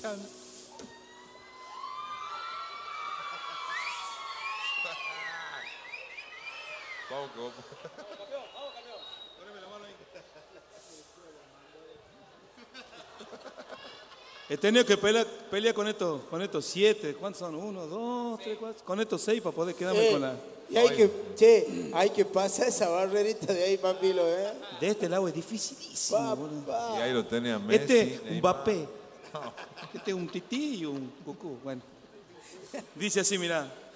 escuchando. Vamos, vamos. Vamos, campeón. Poneme la mano ahí. He tenido que pelear con estos 7. ¿Cuántos son? 1, 2, 3, 4. Con estos 6 para poder quedarme con la. Y hay que pasar esa barrerita de ahí, papilo, ¿eh? De este lado es dificilísimo, boludo. Y ahí lo tenía Messi. Este, un Neymar. Mbappé. Este es un Tití y un Cucú. Bueno. Dice así, mirá.